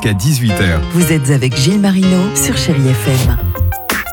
jusqu'à 18h. Vous êtes avec Gilles Marino sur Chérie FM.